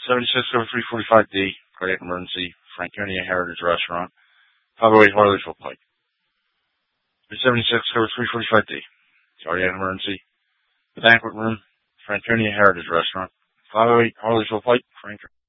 76-345D, cardiac emergency, Franconia Heritage Restaurant, 508 Harleysville Pike. 76-345D, cardiac emergency, the banquet room, Franconia Heritage Restaurant, 508 Harleysville Pike, Franconia.